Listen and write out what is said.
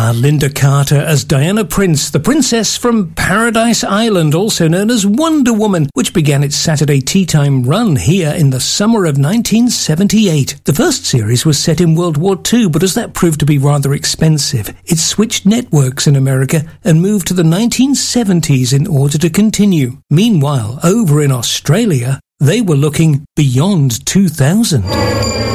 Linda Carter as Diana Prince, the princess from Paradise Island, also known as Wonder Woman, which began its Saturday tea time run here in the summer of 1978. The first series was set in World War II, but as that proved to be rather expensive, it switched networks in America and moved to the 1970s in order to continue. Meanwhile, over in Australia, they were looking beyond 2000.